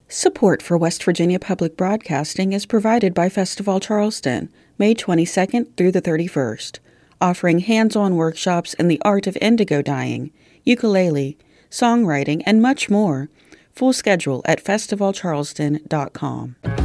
Support for West Virginia Public Broadcasting is provided by Festival Charleston, May 22nd through the 31st, offering hands-on workshops in the art of indigo dyeing, ukulele, songwriting, and much more. Full schedule at festivalcharleston.com.